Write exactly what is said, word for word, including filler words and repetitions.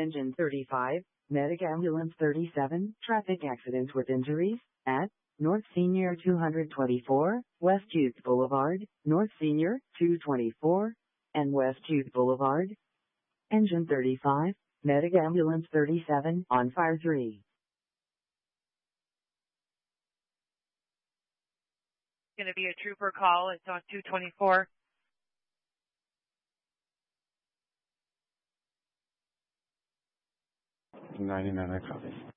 Engine thirty-five, Medic Ambulance thirty-seven, traffic accident with injuries, at North Senior two twenty-four, West Youth Boulevard, North Senior two twenty-four, and West Youth Boulevard. Engine thirty-five, Medic Ambulance thirty-seven, on fire three. Going to be a trooper call. It's on two twenty-four. ninety-nine, I copy.